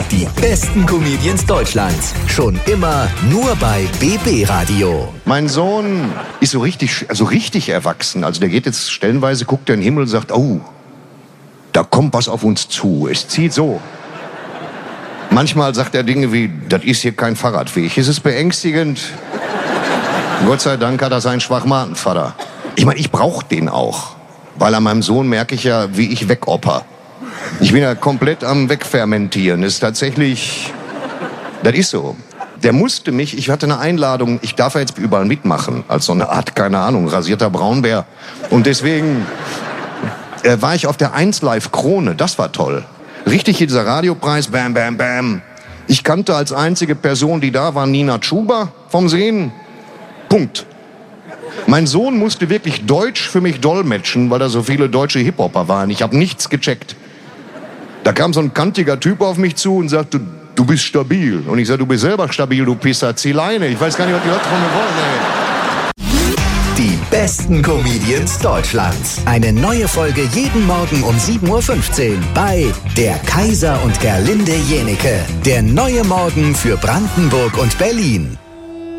Die besten Comedians Deutschlands. Schon immer nur bei BB Radio. Mein Sohn ist so richtig erwachsen. Also der geht jetzt stellenweise, guckt er in den Himmel und sagt, oh, da kommt was auf uns zu. Es zieht so. Manchmal sagt er Dinge wie, das ist hier kein Fahrradweg. Es ist beängstigend. Gott sei Dank hat er seinen Schwachmatenvater. Ich meine, ich brauche den auch. Weil an meinem Sohn merke ich ja, wie ich wegopper. Ich bin ja komplett am Wegfermentieren. Das ist tatsächlich, das ist so. Der musste mich, ich hatte eine Einladung, ich darf ja jetzt überall mitmachen, als so eine Art, keine Ahnung, rasierter Braunbär. Und deswegen war ich auf der 1 Live Krone, das war toll. Richtig dieser Radiopreis, bam, bam, bam. Ich kannte als einzige Person, die da war, Nina Tschuba vom Sehen. Punkt. Mein Sohn musste wirklich Deutsch für mich dolmetschen, weil da so viele deutsche Hip-Hopper waren. Ich habe nichts gecheckt. Da kam so ein kantiger Typ auf mich zu und sagte, du bist stabil. Und ich sagte, du bist selber stabil, du Pisser, zieh Leine. Ich weiß gar nicht, was die Leute von mir wollen, ey. Die besten Comedians Deutschlands. Eine neue Folge jeden Morgen um 7.15 Uhr bei Der Kaiser und Gerlinde Jenecke. Der neue Morgen für Brandenburg und Berlin.